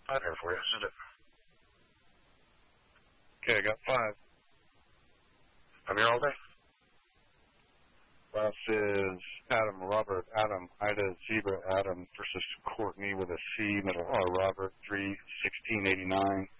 5 here for you. Send it. Okay, I got 5. I'm here all day. Class is Adam, Robert, Adam, Ida, Zebra, Adam versus Courtney with a C, middle R, Robert, 3, 1689.